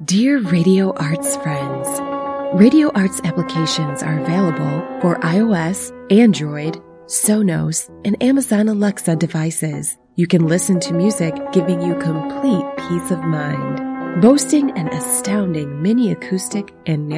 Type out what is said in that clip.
Dear Radio Arts friends, Radio Arts applications are available for iOS, Android, Sonos, and Amazon Alexa devices. You can listen to music giving you complete peace of mind. Boasting an astounding mini acoustic and